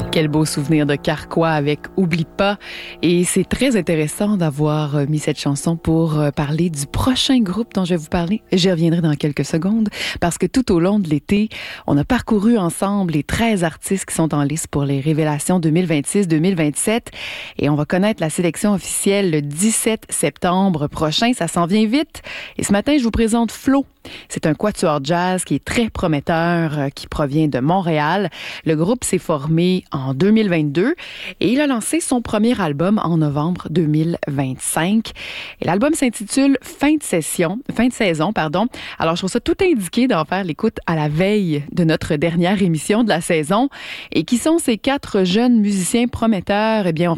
Quel beau souvenir de Carquois avec Oublie pas. Et c'est très intéressant d'avoir mis cette chanson pour parler du prochain groupe dont je vais vous parler. J'y reviendrai dans quelques secondes parce que tout au long de l'été, on a parcouru ensemble les 13 artistes qui sont en liste pour les révélations 2026-2027 et on va connaître la sélection officielle le 17 septembre prochain. Ça s'en vient vite. Et ce matin, je vous présente Flo. C'est un quatuor jazz qui est très prometteur, qui provient de Montréal. Le groupe s'est formé en 2022 et il a lancé son premier album en novembre 2025. Et l'album s'intitule Fin de saison, pardon. Alors, je trouve ça tout indiqué d'en faire l'écoute à la veille de notre dernière émission de la saison. Et qui sont ces 4 jeunes musiciens prometteurs? Eh bien,